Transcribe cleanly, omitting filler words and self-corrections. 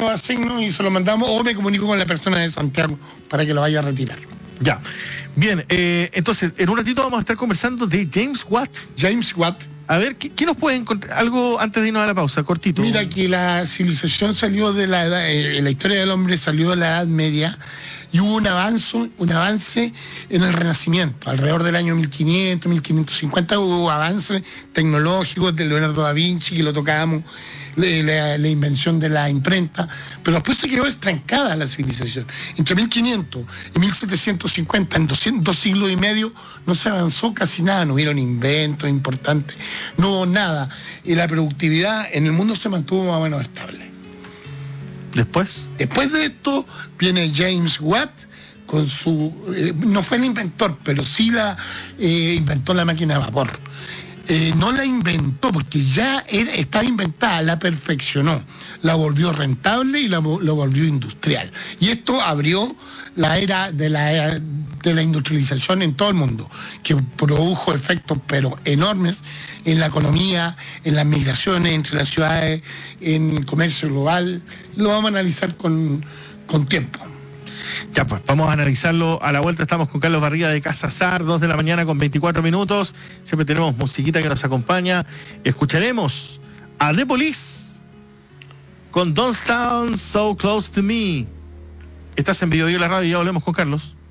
lo asigno y se lo mandamos, o me comunico con la persona de Santiago para que lo vaya a retirar. Ya. Bien, entonces, en un ratito vamos a estar conversando de James Watt. James Watt. A ver, ¿qué nos puede encontrar? Algo antes de irnos a la pausa, cortito. Mira, que la civilización salió de la edad, la historia del hombre salió de la Edad Media, y hubo un avance en el Renacimiento. Alrededor del año 1500, 1550 hubo avances tecnológicos de Leonardo da Vinci, que lo tocábamos, la invención de la imprenta, pero después se quedó estancada la civilización. Entre 1500 y 1750, en 2 siglos y medio, no se avanzó casi nada, no hubieron inventos importantes, no hubo nada, y la productividad en el mundo se mantuvo más o menos estable. Después de esto viene James Watt con su... no fue el inventor, pero sí inventó la máquina de vapor. No la inventó porque ya estaba inventada, la perfeccionó, la volvió rentable y lo volvió industrial. Y esto abrió la era de la industrialización en todo el mundo, que produjo efectos pero enormes en la economía, en las migraciones entre las ciudades, en el comercio global. Lo vamos a analizar con tiempo. Ya, pues vamos a analizarlo a la vuelta. Estamos con Carlos Barriga de Casa Sar, 2 de la mañana con 24 minutos. Siempre tenemos musiquita que nos acompaña. Escucharemos a The Police con Don't Stand So Close to Me. Estás en Video y la radio y ya volvemos con Carlos.